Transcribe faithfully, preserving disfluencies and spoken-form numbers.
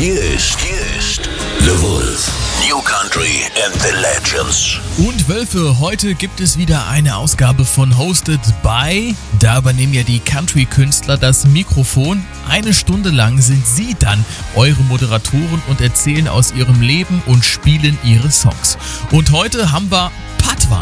Hier ist, hier ist The Wolf. New Country and the Legends. Und Wölfe, heute gibt es wieder eine Ausgabe von Hosted by. Da übernehmen ja die Country-Künstler das Mikrofon. Eine Stunde lang sind sie dann eure Moderatoren und erzählen aus ihrem Leben und spielen ihre Songs. Und heute haben wir Patwa